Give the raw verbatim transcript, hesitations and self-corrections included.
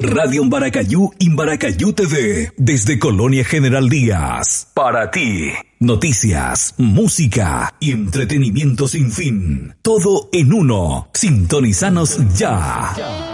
Radio Imbaracayú, Imbaracayú T V, desde Colonia General Díaz. Para ti, noticias, música y entretenimiento sin fin. Todo en uno. Sintonizanos ya.